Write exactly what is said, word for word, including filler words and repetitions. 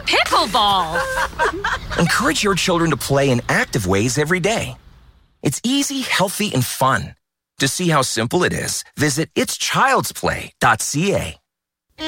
Pickleball! Encourage your children to play in active ways every day. It's easy, healthy, and fun. To see how simple it is, visit its childs play dot c a.